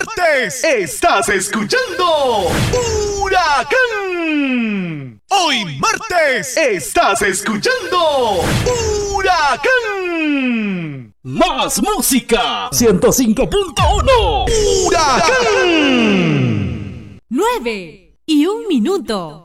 martes estás escuchando Huracán. Hoy martes estás escuchando Huracán. Más música 105.1. Huracán. 9:01.